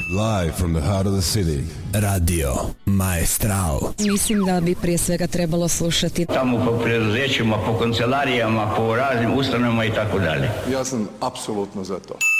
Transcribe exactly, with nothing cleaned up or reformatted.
Live from the heart of the city. Radio Maestral. Mislim da bi prije svega trebalo slušati tamo po preduzećima, po kancelarijama, po raznim ustanovama i tako dalje. Ja sam apsolutno za to.